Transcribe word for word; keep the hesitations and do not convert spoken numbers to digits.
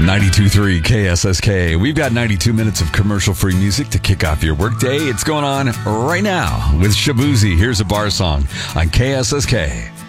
ninety-two point three K S S K. We've got ninety-two minutes of commercial-free music to kick off your workday. It's going on right now with Shabuzi. Here's a bar song on K S S K.